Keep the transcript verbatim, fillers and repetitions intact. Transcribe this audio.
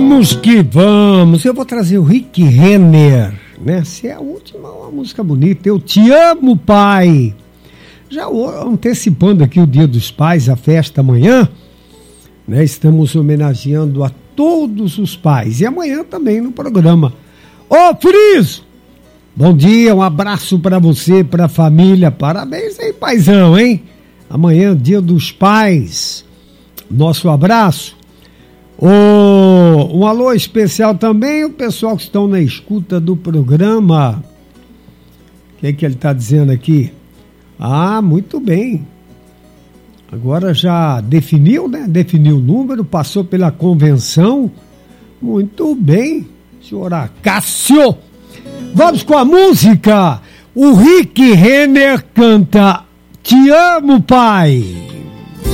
Vamos que vamos, eu vou trazer o Rick Renner, né? Se é a última, uma música bonita, Eu Te Amo, Pai. Já antecipando aqui o Dia dos Pais, a festa amanhã, né? Estamos homenageando a todos os pais, e amanhã também no programa. Ô, Friso, bom dia, um abraço para você, para a família, parabéns aí, paizão, hein? Amanhã, Dia dos Pais, nosso abraço. Oh, um alô especial também o pessoal que estão na escuta do programa. O que é que ele está dizendo aqui? Ah, muito bem. Agora já definiu, né? Definiu o número, passou pela convenção. Muito bem, senhor Acácio. Vamos com a música. O Rick Renner canta Te Amo, Pai.